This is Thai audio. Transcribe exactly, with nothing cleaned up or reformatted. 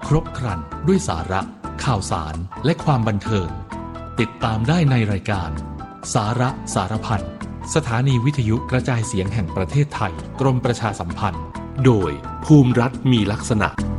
ครบครันด้วยสาระข่าวสารและความบันเทิงติดตามได้ในรายการสาระสารพันสถานีวิทยุกระจายเสียงแห่งประเทศไทยกรมประชาสัมพันธ์โดยภูมิรัฐมีลักษณะ